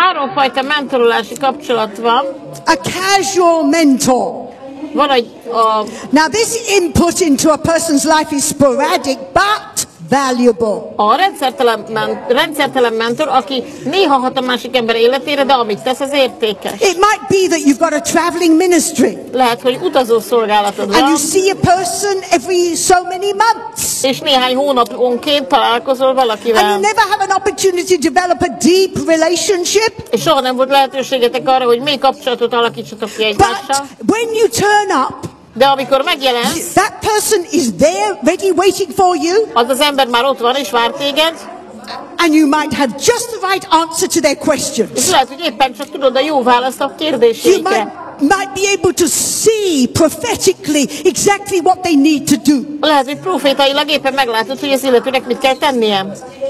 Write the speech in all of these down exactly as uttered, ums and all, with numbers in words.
Háromfajta mentorolási kapcsolat van. A casual mentor. Van egy a... Now this input into a person's life is sporadic, but valuable. A rendszertelen, men, rendszertelen mentor, aki néha hat a másik ember életére, de amit tesz, az értékes. It might be that you've got a traveling ministry. Lehet, hogy utazó szolgálatod van. And you see a person every so many months. És néhány hónaponként találkozol valakivel. And you never have an opportunity to develop a deep relationship. És soha nem volt lehetőségetek arra, hogy mély kapcsolatot alakítsatok ki egymással. But when you turn up, de amikor megjelensz, that person is there, ready, waiting for you. Az az ember már ott van és vár téged. And you might have just the right answer to their questions. És lehet, hogy éppen csak tudod a jó választ a kérdéseikre. You might, might be able to see prophetically exactly what they need to do. Lehet, hogy profétailag éppen meglátod, hogy az illetőnek mit kell tennie.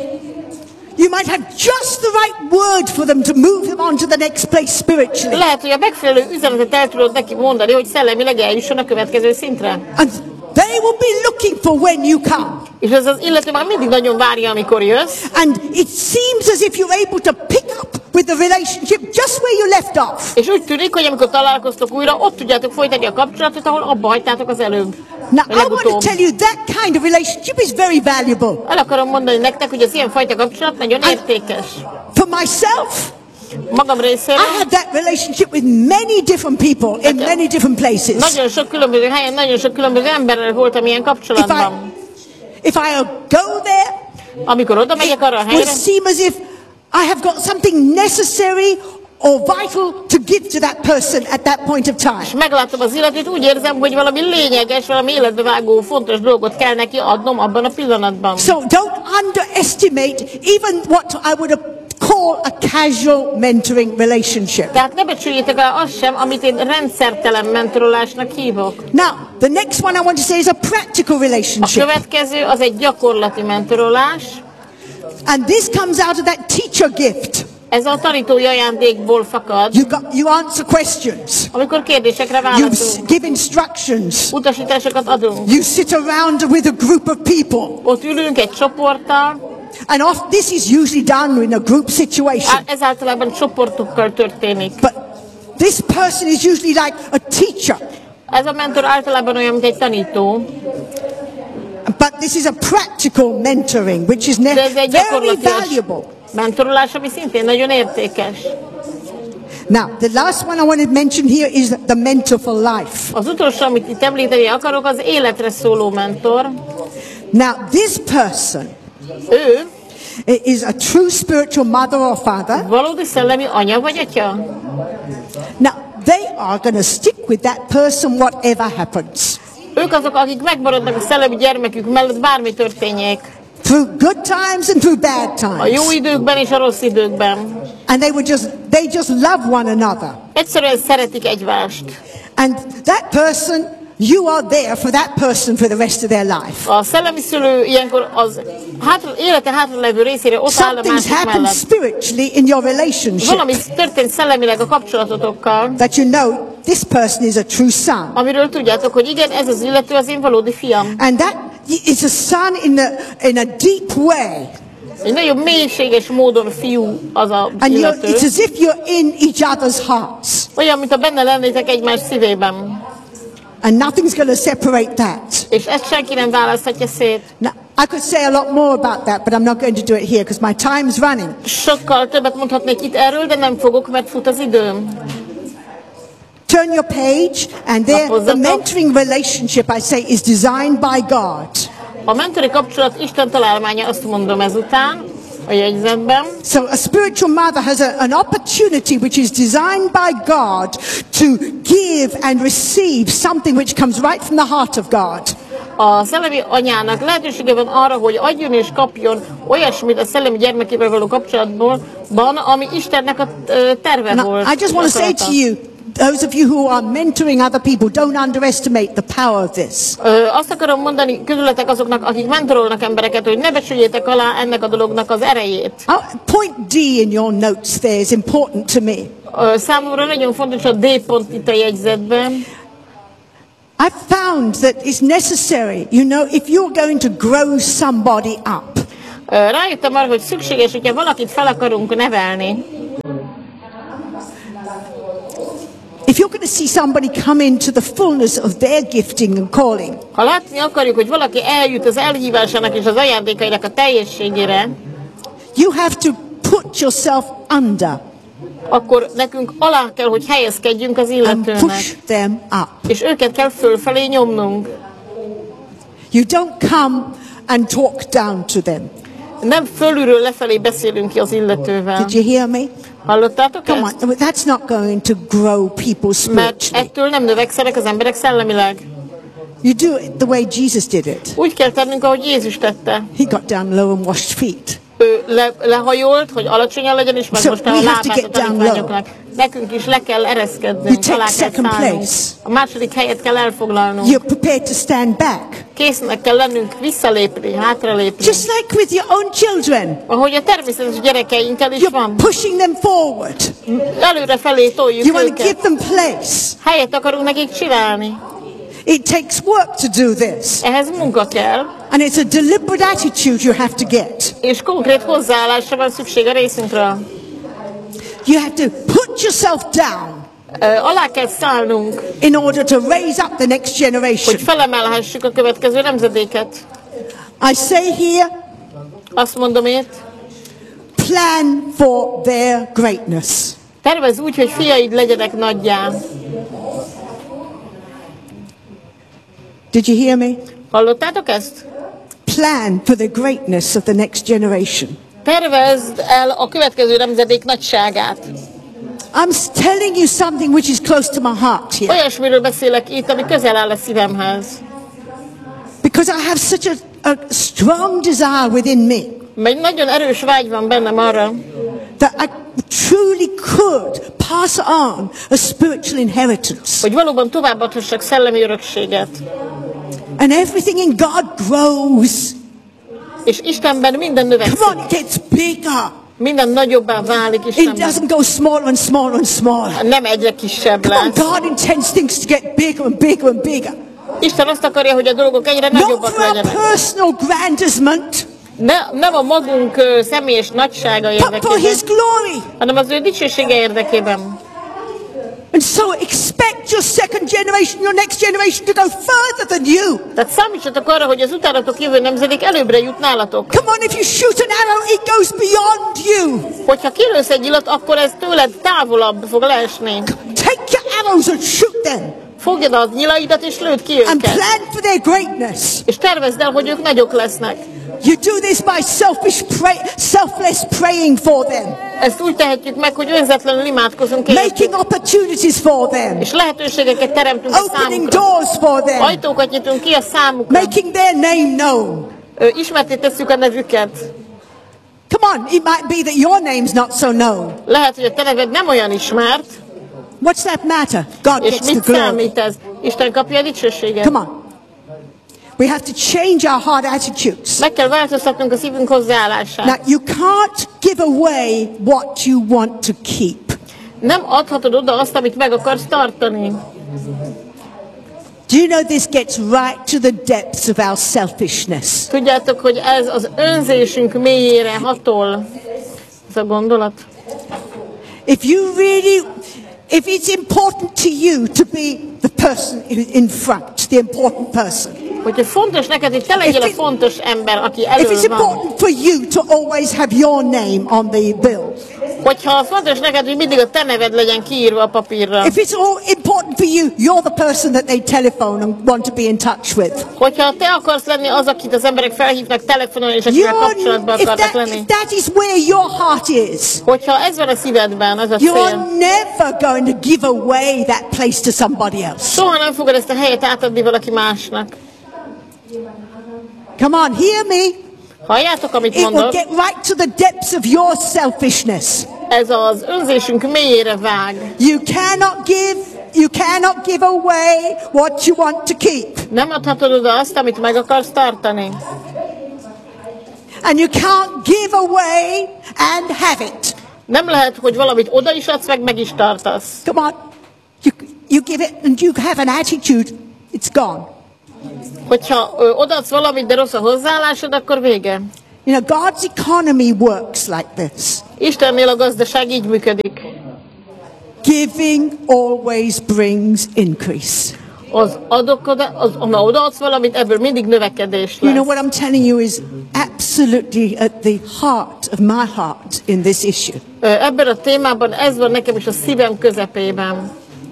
You might have just the right word for them to move them on to the next place spiritually. Lehet, hogy a megfelelő üzenetet el tudod neki mondani, hogy szellemileg eljusson a következő szintre. And they will be looking for when you come. És ez az illető már mindig nagyon várja, amikor jössz. And it seems as if you're able to pick up with the relationship just where you left off. És úgy tűnik, hogy amikor találkoztok újra, ott tudjátok folytatni a kapcsolatot, ahol abba hagytátok az előbb. Now, I want to tell you that kind of relationship is very valuable. El akarom mondani nektek, hogy az ilyen fajta kapcsolat nagyon értékes. For myself, magam részéről, I had that relationship with many different people in many different places. Nagyon sok különböző helyen, nagyon sok különböző emberrel voltam ilyen kapcsolatban. If I go there, amikor oda megyek arra a helyre, it would seem as if I have got something necessary or vital to give to that person at that point of time. És meglátom az illetőt, úgy érzem, hogy valami lényeges, valami életbevágó, fontos dolgot kell neki adnom abban a pillanatban. So don't underestimate even what I would call a casual mentoring relationship. Tehát ne becsüljétek el azt sem, amit én rendszertelen mentorolásnak hívok. Now, the next one I want to say is a practical relationship. A következő az egy gyakorlati mentorolás. And this comes out of that teacher gift. Ez a tanítói ajándékból fakad. You, got, you answer questions. Amikor kérdésekre válaszolunk. You give instructions. Utasításokat adunk. You sit around with a group of people. Ott ülünk egy csoporttal. And off, this is usually done in a group situation. Ez általában csoportokkal történik. But this person is usually like a teacher. Ez a mentor általában olyan, mint egy tanító. But this is a practical mentoring, which is very valuable. Mentorolás, ami szintén nagyon értékes. Now, the last one I want to mention here is the mentor for life. Az utolsó, amit itt említeni akarok, az életre szóló mentor. Now, this person ő is a true spiritual mother or father. Valódi szellemi anya vagy atya. Now, they are going to stick with that person whatever happens. Ők azok, akik megmaradnak a szellemi gyermekük mellett, bármi történjék. Through good times and through bad times. A jó időkben és a rossz időkben. And they would just they just love one another. Egyszerűen szeretik egymást. And that person, you are there for that person for the rest of their life. A szellemi szülő ilyenkor az hátra, élete hátralevő részére ott áll a másik mellett. Spiritually in your relationship. Valami történt szellemileg a kapcsolatotokkal. That you know this person is a true son. Amiről tudjátok, hogy igen, ez az illető az én valódi fiam. And that is a son in a in a deep way. Egy nagyon mélységes módon fiú az a illető. And it's as if you're in each other's hearts. Olyan, mint a benne lennétek egymás szívében. And nothing's going to separate that. És ezt senki nem választhatja szét. Now, I could say a lot more about that, but I'm not going to do it here because my time's running. Sokkal többet mondhatnék itt erről, de nem fogok, mert fut az időm. Turn your page, and there the mentoring relationship, I say, is designed by God. A mentori kapcsolat Isten találmánya, azt mondom ezután a jegyzetben. So a spiritual mother has a, an opportunity which is designed by God to give and receive something which comes right from the heart of God. A szellemi anyának lehetősége van arra, hogy adjon és kapjon olyasmit a szellemi gyermekével való kapcsolatban, ami Istennek a terve Now, volt. I just want to say to you, those of you who are mentoring other people, don't underestimate the power of this. Ö, azt akarom mondani közületek azoknak, akik mentorolnak embereket, hogy ne becsüljétek alá ennek a dolognak az erejét. Uh, point D in your notes there is important to me. Ö, számomra nagyon fontos a D pont itt a jegyzetben. I've found that it's necessary, you know, if you're going to grow somebody up. Ö, rájöttem arra, hogy szükséges, hogyha valakit fel akarunk nevelni. If you're going to see somebody come into the fullness of their gifting and calling, Ha látni akarjuk, hogy valaki eljut az elhívásának és az ajándékainak a teljességére, you have to put yourself under akkor nekünk alá kell, hogy helyezkedjünk az and illetőnek. push them up. És őket kell fölfelé nyomnunk. You don't come and talk down to them. Nem fölülről lefelé beszélünk ki az illetővel. Did you hear me? Hallottátok Come ezt? on, that's not going to grow people Mert spiritually. ettől nem növekszenek az emberek szellemileg. You do it the way Jesus did it. Úgy kell tennünk, ahogy Jézus tette. He got down low and washed feet. Ő le, lehajolt, hogy alacsonyan legyen, és meg So most a we have to lábát get a down tanítványoknak. Nekünk is le kell You ereszkednünk, take alá kell second szállnunk. place. A második helyet kell elfoglalnunk. You're prepared to stand back. Késznek kell lennünk visszalépni, hátralépni. Just like with your own children. Ahogy a természetes gyerekeinkkel is You're van. pushing them forward. Előre felé toljuk You want to give őket. them place. Helyet akarunk nekik csinálni. It takes work to do this. Ehhez munka kell, And it's a deliberate attitude you have to get. és konkrét hozzáállásra van szükség a részünkről. You have to put yourself down Ö, Alá kell szállnunk, in order to raise up the next generation. hogy felemelhessük a következő nemzedéket. I say here, Azt mondom itt, plan for their greatness. tervezz úgy, hogy fiaid legyenek nagyjá. Did you hear me? Hallottátok ezt? Plan for the greatness of the next generation. Tervezd el a következő nemzedék nagyságát. I'm telling you something which is close to my heart here. Olyasmiről beszélek itt, ami közel áll a szívemhez. Because I have such a, a strong desire within me Mert nagyon erős vágy van bennem arra, that I truly could pass on a spiritual inheritance. hogy valóban továbbadhassak szellemi örökséget. And everything in God grows. És Istenben minden Come növekszik. on, it gets bigger. Minden nagyobbá válik It Istenben. doesn't go smaller and smaller and smaller. Nem egyre kisebb Come on, lesz. God intends things to get bigger and bigger and bigger. Isten azt akarja, hogy a dolgok egyre Not nagyobbak for our legyenek. personal grandizement, Ne, nem a magunk ö, személyes nagysága but for érdekében, His glory. hanem az ő dicsősége érdekében. And so expect your second generation, your next generation to go further than you. Tehát számítsatok arra, hogy az utánatok jövő nemzedék előbbre jut nálatok. Come on, if you shoot an arrow, it goes beyond you. Hogyha kilősz egy illat, akkor ez tőled távolabb fog leesni. Take your arrows and shoot them. Fogjad az nyilaidat és lőd ki And őket. plan for their greatness. És tervezd el, hogy ők nagyok lesznek. You do this by selfish pray, selfless praying for them, Ezt úgy tehetjük meg, hogy önzetlenül imádkozunk értük. making opportunities for them, És lehetőségeket teremtünk a opening számukra. doors for them, Ajtókat nyitunk ki a számukra. making their name known. Ö, Ismerté tesszük a nevüket. Come on, it might be that your name's not so known. Lehet, hogy a te neved nem olyan ismert, What's that matter? God és gets the mit glory. számít ez? Isten kapja a dicsőséget. Come on. We have to change our heart attitudes. Meg kell változtatnunk a szívünk hozzáállását. Now, you can't give away what you want to keep. Nem adhatod oda azt, amit meg akarsz tartani. Do you know this gets right to the depths of our selfishness? Tudjátok, hogy ez az önzésünk mélyére hatol. Ez a gondolat. If you really, if it's important to you to be the person in front, the important person, Hogyha fontos neked, hogy te legyél a If it- fontos ember, aki if elől it's van. important for you to always have your name on the bill, Hogyha fontos neked, hogy mindig a te neved legyen kiírva a papírra. if it's all important for you, you're the person that they telephone and want to be in touch with. Hogyha te akarsz lenni az, akit az emberek felhívnak telefonon, és akivel You're, kapcsolatban if, akarnak that, lenni. if that is where your heart is, Hogyha ez van a szívedben, az a you're cél. never going to give away that place to somebody else. Soha nem fogod ezt a helyet átadni valaki másnak. Come on, hear me. Halljátok, amit It will mondok? get right to the depths of your selfishness. Ez az önzésünk mélyére vág. You cannot give, you cannot give away what you want to keep. Nem adhatod oda azt, amit meg akarsz tartani. And you can't give away and have it. Nem lehet, hogy valamit oda is adsz, meg meg is tartasz. Come on. You, you give it and you have an attitude, it's gone. Hogyha ö, odaadsz valamit, de rossz a hozzáállásod, akkor vége. You know, God's economy works like this. Istennél a gazdaság így működik. Giving always brings increase. Az adok oda, az, ha odaadsz valamit, ebből mindig növekedés You lesz. know what I'm telling you is absolutely at the heart of my heart in this issue. Ö, Ebben a témában ez van nekem is a szívem közepében.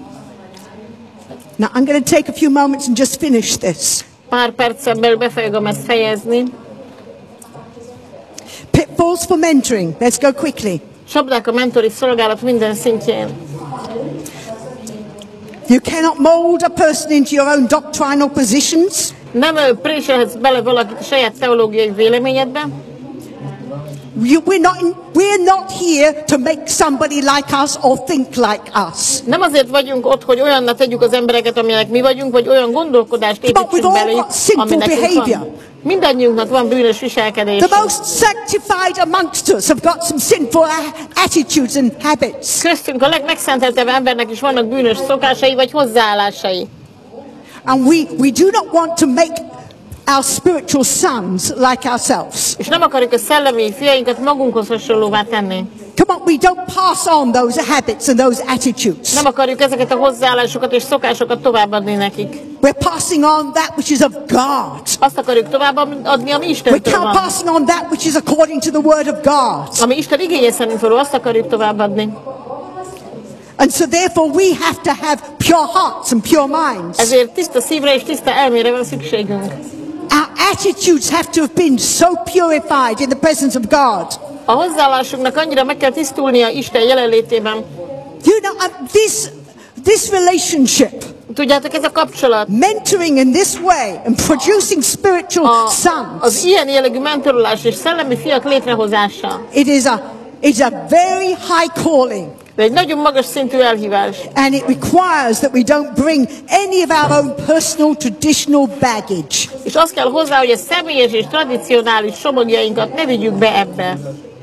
Now I'm going to take a few moments and just finish this. Pár percen belül be fogom ezt fejezni. Pitfalls for mentoring. Let's go quickly. Csapdák a mentori szolgálat minden szintjén. You cannot mold a person into your own doctrinal positions. Nem ö, préselhetsz bele valakit a saját teológiai véleményedbe. You, we're, not in, we're not here to make somebody like us or think like us. Nem azért vagyunk ott, hogy olyanna tegyük az embereket, amilyenek mi vagyunk, vagy olyan gondolkodást But we've építsünk all beléjük, got sinful ami nekünk behavior. van. Mindannyiunknak van bűnös viselkedés. The most sanctified amongst us have got some sinful a- attitudes and habits. Köztünk a legmegszenteltebb embernek is vannak bűnös szokásai vagy hozzáállásai. And we, we do not want to make our spiritual sons like ourselves. És nem akarjuk a szellemi fiainkat magunkhoz hasonlóvá tenni. Come on, we don't pass on those habits and those attitudes. Nem akarjuk ezeket a hozzáállásokat és szokásokat továbbadni nekik. We're passing on that which is of God. Azt akarjuk továbbadni, ami We Istentől can't van. pass on that which is according to the word of God. Ami Isten igénye szerint való, azt akarjuk továbbadni. And so therefore we have to have pure hearts and pure minds. Ezért tiszta szívre és tiszta elmére van szükségünk. Our attitudes have to have been so purified in the presence of God. A hozzáállásunknak annyira meg kell tisztulnia Isten jelenlétében. You know, uh, this, this relationship, Tudjátok, ez a kapcsolat, mentoring in this way and producing spiritual a, az sons, ilyen jellegű mentorolás és szellemi fiak létrehozása, it is a, it's a very high calling. de egy nagyon magas szintű elhívás. And it requires that we don't bring any of our own personal traditional baggage. És azt kell hozzá, hogy a személyes és tradicionális somogjainkat ne vigyük be ebbe.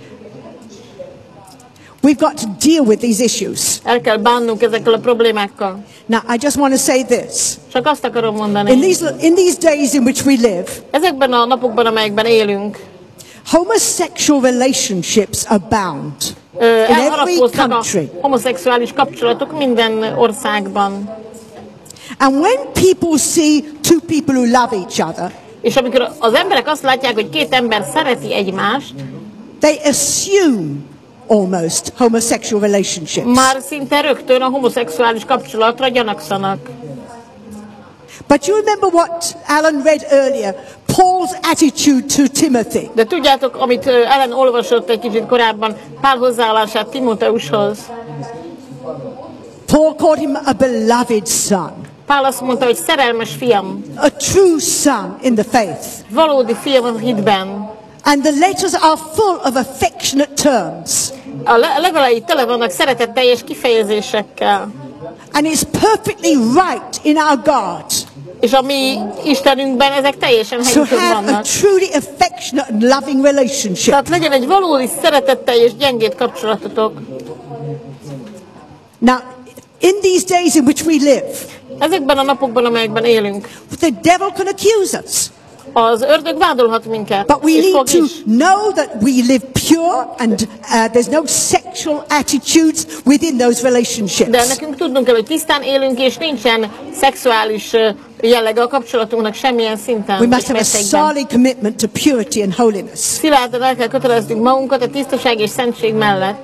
We've got to deal with these issues. El kell bánnunk ezekkel a problémákkal. Now, I just want to say this. Csak azt akarom In mondani. these, in these days in which we live, Ezekben a napokban, amelyekben élünk, homosexual relationships abound ö, in every elharapóznak a country. homoszexuális kapcsolatok minden országban. And when people see two people who love each other, És amikor az emberek azt látják, hogy két ember szereti egymást, they assume almost homosexual relationships. már szinte rögtön a homoszexuális kapcsolatra gyanakszanak. But you remember what Alan read earlier, Paul's attitude to Timothy. De tudjátok, amit ö, Ellen olvasott egy kicsit korábban, Pál hozzáállását Timóteushoz. Paul called him a beloved son, Pál azt mondta, hogy szerelmes fiam, a true son in the faith. valódi fiam a hitben. And the letters are full of affectionate terms. A le- levelei tele vannak szeretetteljes kifejezésekkel. And it's perfectly right in our God És a mi Istenünkben ezek teljesen to helyükön have a vannak. truly affectionate and loving relationship. Tehát legyen egy valódi szeretetteljes gyengét kapcsolatotok. Now, in these days in which we live, Ezekben a napokban, amelyekben élünk, the devil can accuse us. az ördög vádolhat minket, But we és need fog to is. know that we live pure and uh, there's no sexual attitudes within those De relationships. nekünk tudnunk kell, hogy tisztán élünk, és nincsen szexuális ö, jellege a kapcsolatunknak semmilyen szinten. We must és have a mértékben. solid commitment to purity and holiness. Szilárdan el kell köteleznünk magunkat a tisztaság és szentség mellett.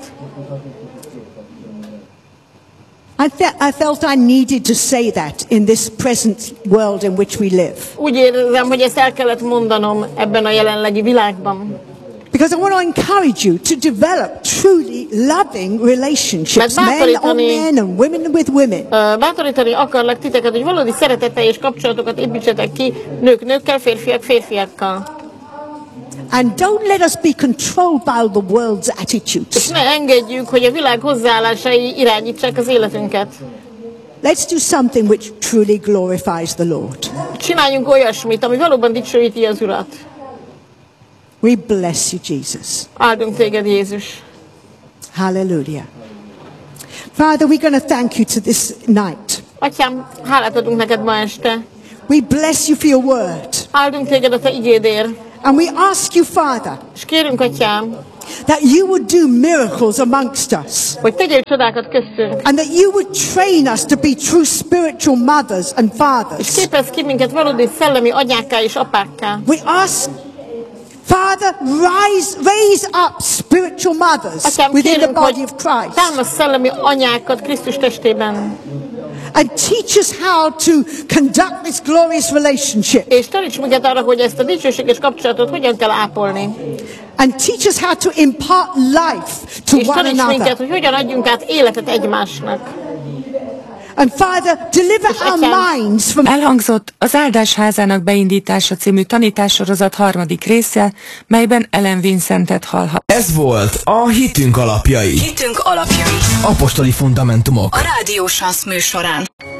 I, fe- I felt I needed to say that in this present world in which we live. Úgy érzem, hogy ezt el kellett mondanom ebben a jelenlegi világban. Because I want to encourage you to develop truly loving relationships, Mert men on bátorítani- men and women with women. Ö, Bátorítani akarlak titeket, hogy valódi szeretetteljes kapcsolatokat építsetek ki nők nőkkel, férfiak férfiakkal. And don't let us be controlled by the world's És attitudes. ne engedjük, hogy a világ hozzáállásai irányítsák az életünket. Let's do something which truly glorifies the Lord. Csináljunk olyasmit, ami valóban dicsőíti az Urat. We bless you, Jesus. Áldunk téged, Jézus. Hallelujah. Father, we're going to thank you to this night. Atyám, hálát adunk neked ma este. We bless you for your word. Áldunk téged a te igédért. And we ask you, Father, És kérünk, Atyám, that you would do miracles amongst us, hogy tegyél csodákat köztünk, and that you would train us to be true spiritual mothers and és fathers. képezz ki minket valódi szellemi anyákká és apákká. We ask, Father, rise, raise up spiritual mothers Atyám, within the kérünk, body hogy of Christ, támasz szellemi anyákat Krisztus testében, and teach us how to conduct this glorious relationship, és taníts minket arra, hogy ezt a dicsőséges kapcsolatot hogyan kell ápolni, and teach us how to impart life to és one taníts minket, another. hogy hogyan adjunk át életet egymásnak. And Father, deliver our minds from Elhangzott az Áldás házának beindítása című tanítássorozat harmadik része, melyben Ellen Vincentet hallhat. Ez volt a Hitünk alapjai. Hitünk alapjai. Apostoli fundamentumok. A Rádió Sansz műsorán.